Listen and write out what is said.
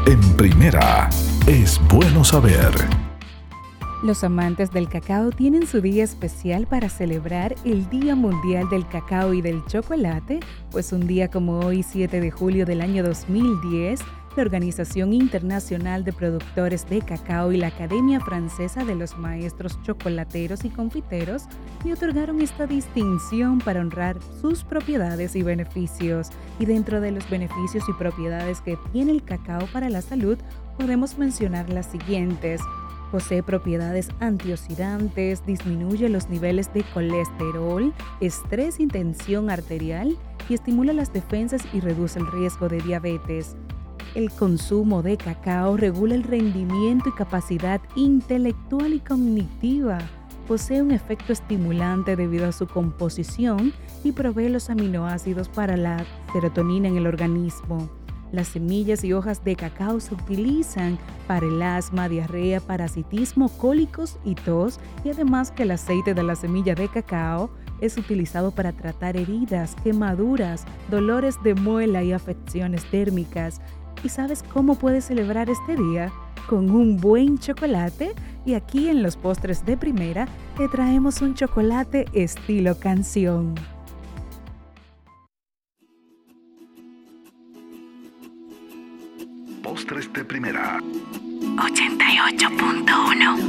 En Primera, es bueno saber. Los amantes del cacao tienen su día especial para celebrar el Día Mundial del Cacao y del Chocolate, pues un día como hoy, 7 de julio del año 2010, la Organización Internacional de Productores de Cacao y la Academia Francesa de los Maestros Chocolateros y Confiteros le otorgaron esta distinción para honrar sus propiedades y beneficios. Y dentro de los beneficios y propiedades que tiene el cacao para la salud, podemos mencionar las siguientes. Posee propiedades antioxidantes, disminuye los niveles de colesterol, estrés y tensión arterial y estimula las defensas y reduce el riesgo de diabetes. El consumo de cacao regula el rendimiento y capacidad intelectual y cognitiva. Posee un efecto estimulante debido a su composición y provee los aminoácidos para la serotonina en el organismo. Las semillas y hojas de cacao se utilizan para el asma, diarrea, parasitismo, cólicos y tos, y además que el aceite de la semilla de cacao es utilizado para tratar heridas, quemaduras, dolores de muela y afecciones térmicas. ¿Y sabes cómo puedes celebrar este día? Con un buen chocolate. Y aquí en los postres de Primera te traemos un chocolate estilo canción. Postres de Primera. 88.1